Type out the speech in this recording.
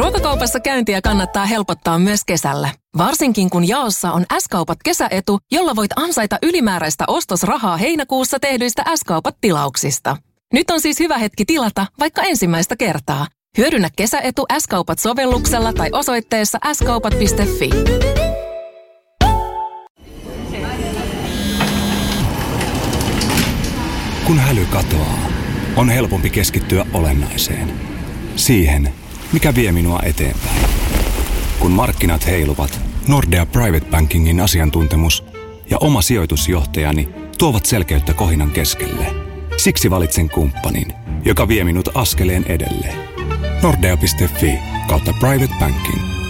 Ruokakaupassa käyntiä kannattaa helpottaa myös kesällä. Varsinkin kun jaossa on S-kaupat kesäetu, jolla voit ansaita ylimääräistä ostosrahaa heinäkuussa tehdyistä S-kaupat-tilauksista. Nyt on siis hyvä hetki tilata vaikka ensimmäistä kertaa. Hyödynnä kesäetu S-kaupat-sovelluksella tai osoitteessa skaupat.fi. Kun häly katoaa, on helpompi keskittyä olennaiseen. Siihen, mikä vie minua eteenpäin. Kun markkinat heiluvat, Nordea Private Bankingin asiantuntemus ja oma sijoitusjohtajani tuovat selkeyttä kohinan keskelle. Siksi valitsen kumppanin, joka vie minut askeleen edelle. Nordea.fi/private banking.